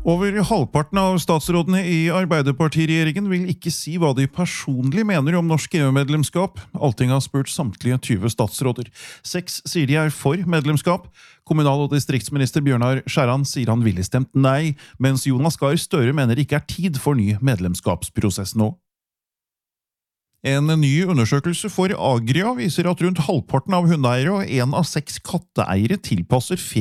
Over halvparten av statsrådene i Arbeiderpartiregjeringen vil ikke si hva de personlig mener om norsk EU-medlemskap. Alting har spurt samtlige 20 statsråder. 6 sier de er for medlemskap. Kommunal- og distriktsminister Bjørnar Skjæran sier han ville stemt nei, mens Jonas Gahr Støre mener det ikke er tid for ny medlemskapsprosess nå. En ny undersøkelse for Agria viser at rundt halvparten av hundeeiere og 1 av 6 katteeiere tilpasser